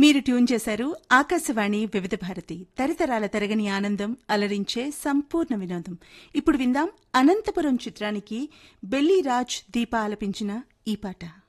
మీరు ట్యూన్ చేశారు ఆకాశవాణి వివిధ భారతి తరతరాల తరగని ఆనందం అలరించే సంపూర్ణ వినోదం. ఇప్పుడు విందాం అనంతపురం చిత్రానికి బెల్లి రాజ్ దీప ఆలపించిన ఈ పాట.